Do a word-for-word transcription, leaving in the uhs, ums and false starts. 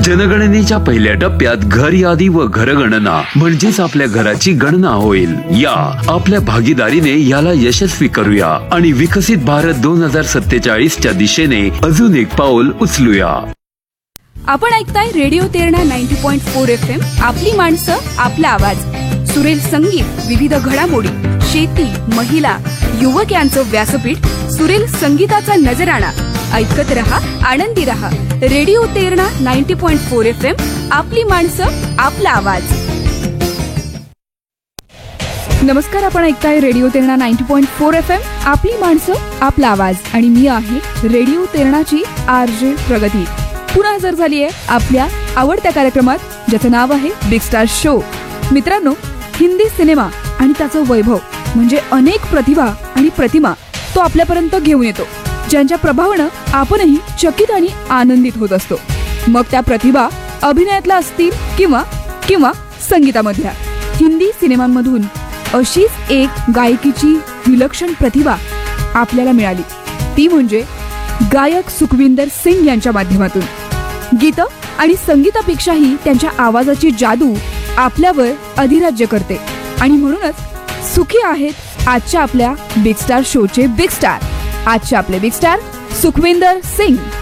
जनगणनेच्या पहिल्या टप्प्यात घर यादी व घरगणना म्हणजेच आपल्या घराची गणना होईल. या आपल्या भागीदारीने याला यशस्वी करूया आणि विकसित भारत दोन हजार सत्तेचाळीसच्या दिशेने अजून एक पाऊल उचलूया. आपण ऐकताय radio Terna ninety point four F M. आपली माणसं, आपला आवाज. सुरेल संगीत, विविध घडामोडी, शेती, महिला, युवक यांचं व्यासपीठ. सुरेल संगीताचा नजराणा. ऐकत रहा, आनंदी रहा. Radio Terna ninety point four F M. आपली माणसं, आपला आवाज. नमस्कार, आपण ऐकताय radio Terna ninety point four F M. आपली माणसं, आपला आवाज. आणि मी आहे रेडिओ तेरणाची आर जे प्रगती. पुन्हा हजर झाली आहे आपल्या आवडत्या कार्यक्रमात, ज्याचं नाव आहे बिग स्टार शो. मित्रांनो, हिंदी सिनेमा आणि त्याचं वैभव म्हणजे अनेक प्रतिभा आणि प्रतिमा तो आपल्यापर्यंत घेऊन येतो, ज्यांच्या प्रभावानं आपणही चकित आणि आनंदित होत असतो. मग त्या प्रतिभा अभिनयातल्या असतील किंवा किंवा संगीतामधल्या. हिंदी सिनेमांमधून अशीच एक गायकीची विलक्षण प्रतिभा आपल्याला मिळाली, ती म्हणजे गायक सुखविंदर सिंग यांच्या माध्यमातून. गीतं आणि संगीतापेक्षाही त्यांच्या आवाजाची जादू आपल्यावर अधिराज्य करते आणि म्हणूनच सुखी आहेत आजच्या आपल्या बिग स्टार शोचे बिग स्टार. आजचे आपले बिग स्टार सुखविंदर सिंग.